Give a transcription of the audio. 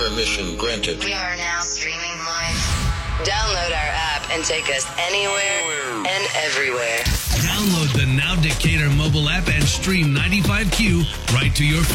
Permission granted. We are now streaming live. Download our app and take us anywhere and everywhere. Download the Now Decatur mobile app and stream 95Q right to your phone.